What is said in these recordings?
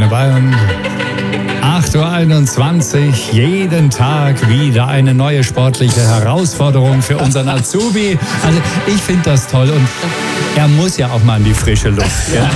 Bayern. 8.21 Uhr, jeden Tag wieder eine neue sportliche Herausforderung für unseren Azubi. Also ich finde das toll und er muss ja auch mal in die frische Luft. Ja.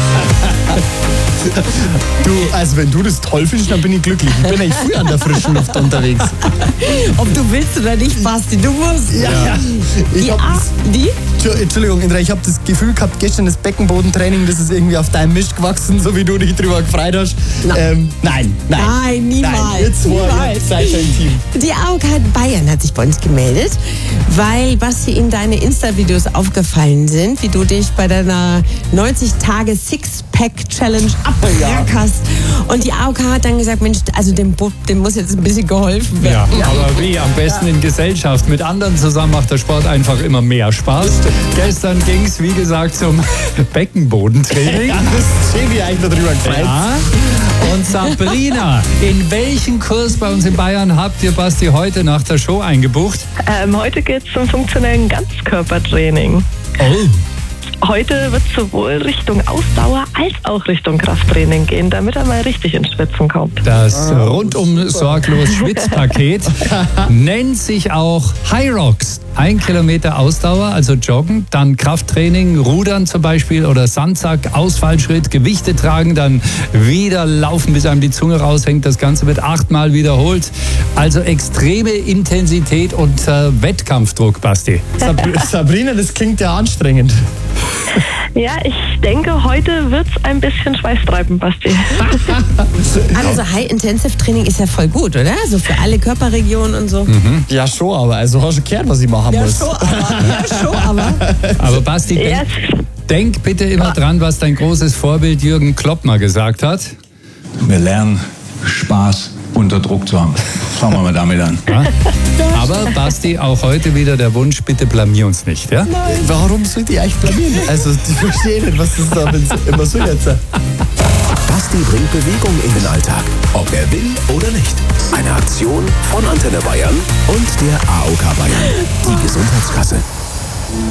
Du, also wenn du das toll findest, dann bin ich glücklich. Ich bin eigentlich früh an der frischen Luft unterwegs. Ob du willst oder nicht, Basti, du musst. Ja. Entschuldigung, Indra, ich habe das Gefühl gehabt, gestern das Beckenbodentraining, das ist irgendwie auf deinem Mist gewachsen, so wie du dich drüber gefreut hast. Nein, niemals. Nein, jetzt seid ihr ein Team. Die AOK Bayern hat sich bei uns gemeldet, weil Basti, in deine Insta-Videos aufgefallen sind, wie du dich bei deiner 90-Tage-Six-Pack-Challenge abgehackt. Und die AOK hat dann gesagt, Mensch, also dem muss jetzt ein bisschen geholfen werden. Ja, aber wie? Am besten in Gesellschaft. Mit anderen zusammen macht der Sport einfach immer mehr Spaß. Gestern ging es, wie gesagt, zum Beckenbodentraining. Ja, das ist schön, wie ihr eigentlich darüber gefällt. Ja. Und Sabrina, in welchen Kurs bei uns in Bayern habt ihr, Basti, heute nach der Show eingebucht? Heute geht es zum funktionellen Ganzkörpertraining. Oh. Heute wird sowohl Richtung Ausdauer als auch Richtung Krafttraining gehen, damit er mal richtig ins Schwitzen kommt. Das rundum sorglos Schwitzpaket nennt sich auch High Rocks. 1 Kilometer Ausdauer, also Joggen, dann Krafttraining, Rudern zum Beispiel oder Sandsack, Ausfallschritt, Gewichte tragen, dann wieder laufen, bis einem die Zunge raushängt. Das Ganze wird 8-mal wiederholt. Also extreme Intensität und Wettkampfdruck, Basti. Sabrina, das klingt ja anstrengend. Ja, ich denke, heute wird es ein bisschen Schweiß treiben, Basti. Also High-Intensive-Training ist ja voll gut, oder? So für alle Körperregionen und so. Ja, schon, aber also hast du gehört, was ich machen muss. Schon, aber. Aber Basti, denk bitte immer dran, was dein großes Vorbild Jürgen Klopp mal gesagt hat. Wir lernen, Spaß unter Druck zu haben. Fangen wir mal damit an. Ja? Aber Basti, auch heute wieder der Wunsch, bitte blamier uns nicht. Ja? Nein. Warum sollt ihr euch blamieren? Also, ich verstehe nicht, was das da immer so jetzt. Basti bringt Bewegung in den Alltag, ob er will oder nicht. Eine Aktion von Antenne Bayern und der AOK Bayern, die Gesundheitskasse.